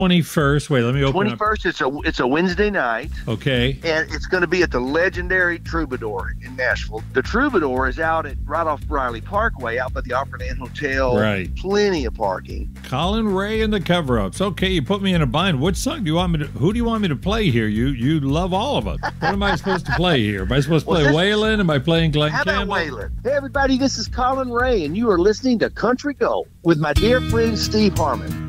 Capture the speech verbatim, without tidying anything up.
twenty-first. Wait, let me open twenty-first, it's a it's a Wednesday night. Okay. And it's going to be at the legendary Troubadour in Nashville. The Troubadour is out at right off Riley Parkway, out by the Opryland Hotel. Right. Plenty of parking. Colin Ray and the Cover-Ups. Okay, you put me in a bind. What song do you want me to? Who do you want me to play here? You you love all of us. What am I supposed to play here? Am I supposed to play well, Waylon? Am I playing Glenn How Campbell? How about Waylon? Hey everybody, this is Colin Ray, and you are listening to Country Gold with my dear friend Steve Harmon.